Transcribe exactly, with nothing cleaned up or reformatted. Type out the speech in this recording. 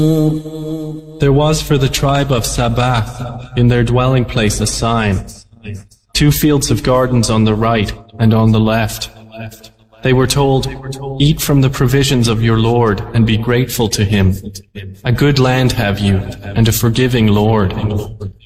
There was for the tribe of Sabah in their dwelling place a sign, two fields of gardens on the right and on the left. They were told, "Eat from the provisions of your Lord and be grateful to Him. A good land have you, and a forgiving Lord."